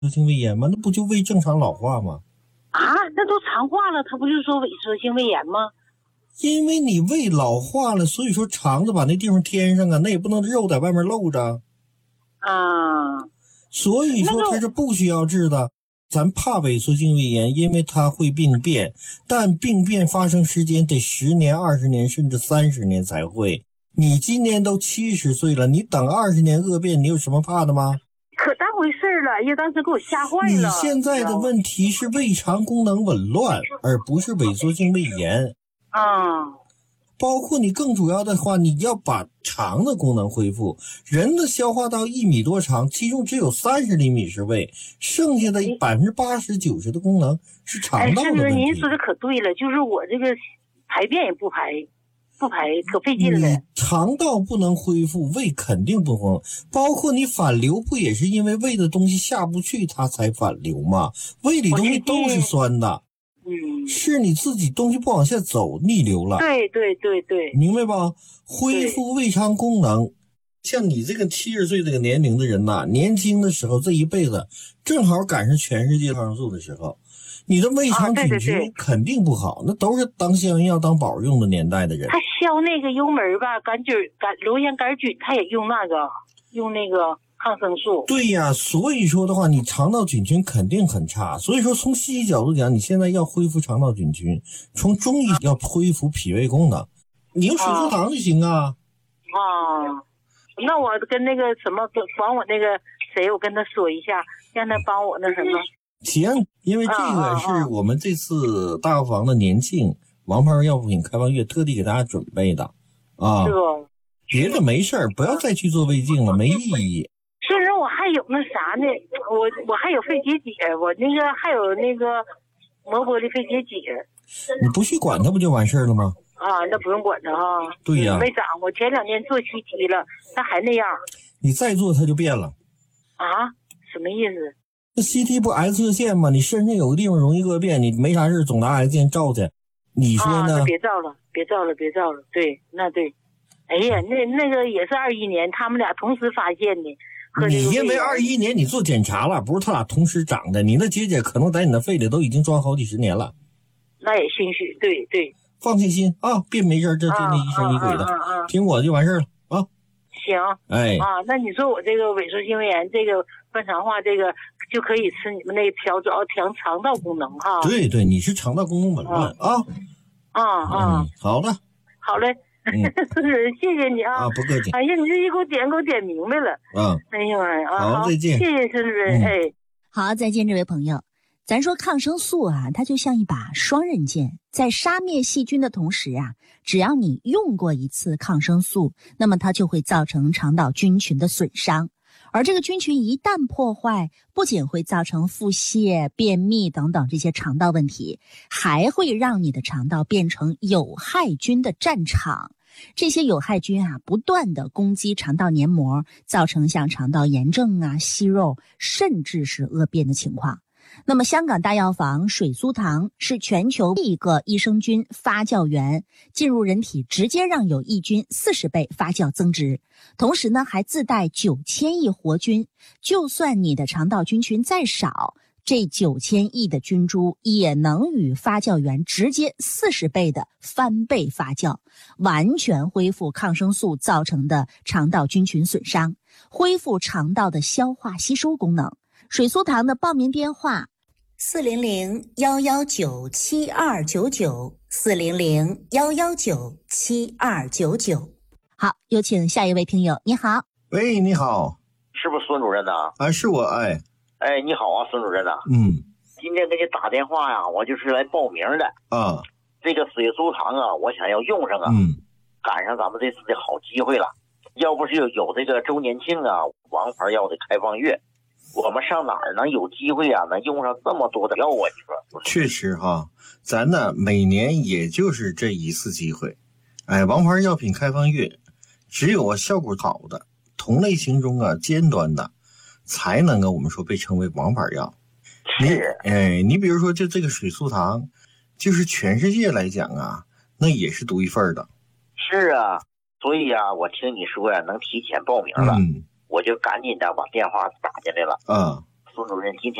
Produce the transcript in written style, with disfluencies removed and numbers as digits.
缩性胃炎吗？那不就胃正常老化吗？ 啊，那都肠化了，他不是说萎缩性胃炎吗？ 因为你胃老化了，所以说肠子把那地方填上啊，那也不能肉在外面露着。 啊， 所以说它是不需要治的。咱怕萎缩性胃炎，因为它会病变，但病变发生时间得10年、20年，甚至30年才会。你今年都70岁了，你等20年恶变，你有什么怕的吗？ 可当回事了，哎呀，当时给我吓坏了。 你现在的问题是胃肠功能紊乱，而不是萎缩性胃炎。包括你更主要的话，你要把肠的功能恢复。人的消化道1米多长，其中只有30厘米是胃，剩下的80%、90%的功能是肠道的问题。 您说的可对了，就是我这个排便也不排，可费劲了。 你肠道不能恢复，胃肯定不能。包括你反流，不也是因为胃的东西下不去，它才反流吗？胃里东西都是酸的。是你自己东西不往下走，逆流了。 对， 明白吧？恢复胃肠功能，像你这个70岁这个年龄的人呐，年轻的时候这一辈子正好赶上全世界抗生素的时候，你的胃肠菌群肯定不好，那都是当消炎药当宝用的年代的人。 他消那个幽门吧，螺旋杆菌，他也用那个抗生素。 对呀，所以说的话，你肠道菌群肯定很差。所以说从西医角度讲，你现在要恢复肠道菌群，从中医要恢复脾胃功能，你用水苏糖就行啊。 那我跟那个什么，管我那个谁，我跟他说一下，让他帮我那什么。 行，因为这个是我们这次大药房的年庆王牌药品开放月特地给大家准备的啊。 是吧？ 别的没事儿，不要再去做胃镜了，没意义。 甚至我还有那啥呢，我还有肺结节，我那个还有那个磨玻璃肺结节。 你不去管它不就完事儿了吗？ 那不用管它哈。 对呀。 没长，我前2天做 CT 了，它还那样。 你再做它就变了。 什么意思？ 那 CT 不 X 射线吗？你身上有个地方容易恶变，你没啥事总拿 X 线照去，你说呢？ 那别照了。对，那对。哎呀，那个也是21年，他们俩同时发现的。 你因为21年你做检查了，不是他俩同时长的，你那结节可能在你的肺里都已经装好几10年了。 那也兴许，对。 放下心啊，别没事这真的疑神疑鬼的，听我就完事儿了啊。 行。那你说我这个萎缩性胃炎，这个灌肠化，这个就可以吃你们那主要调肠道功能哈。 对，你是肠道功能紊乱好的。 好嘞。谢谢你啊！ 不客气。 哎呀，你这一给我点明白了。哎呀妈呀！ 好，再见。 谢谢孙主任。 好，再见，这位朋友。咱说抗生素啊，它就像一把双刃剑，在杀灭细菌的同时啊，只要你用过一次抗生素，那么它就会造成肠道菌群的损伤。而这个菌群一旦破坏，不仅会造成腹泻、便秘等等这些肠道问题，还会让你的肠道变成有害菌的战场。这些有害菌啊，不断的攻击肠道黏膜，造成像肠道炎症啊、息肉，甚至是恶变的情况。那么香港大药房水苏糖是全球第一个益生菌发酵源，进入人体直接让有益菌40倍发酵增殖，同时呢还自带9000亿活菌，就算你的肠道菌群再少，这9000亿的菌株也能与发酵源直接40倍的翻倍发酵，完全恢复抗生素造成的肠道菌群损伤，恢复肠道的消化吸收功能。水苏糖的报名电话400-119-7299，400-119-7299。好，有请下一位听友。你好。 喂，你好。 是不是孙主任呐？ 是我。 你好啊，孙主任呐。今天给你打电话呀，我就是来报名的。这个水苏糖啊，我想要用上啊。赶上咱们这次的好机会了。要不是有这个周年庆啊，王牌药的开放月，我们上哪儿能有机会啊？能用上这么多的药啊？你说确实哈，咱呢每年也就是这一次机会。王牌药品开放月，只有效果好的同类型中尖端的，才能够我们说被称为王牌药。你比如说就这个水苏糖，就是全世界来讲啊，那也是独一份的。 是啊，所以啊，我听你说呀，能提前报名了。我就赶紧的把电话打进来了。 孙主任今天。